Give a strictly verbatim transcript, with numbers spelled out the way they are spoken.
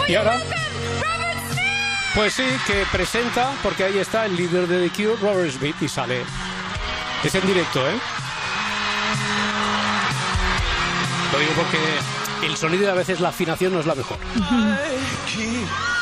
Y ahora, pues sí, que presenta, porque ahí está el líder de The Cure, Robert Smith, y sale. Es en directo, ¿eh? Lo digo porque el sonido y a veces la afinación no es la mejor.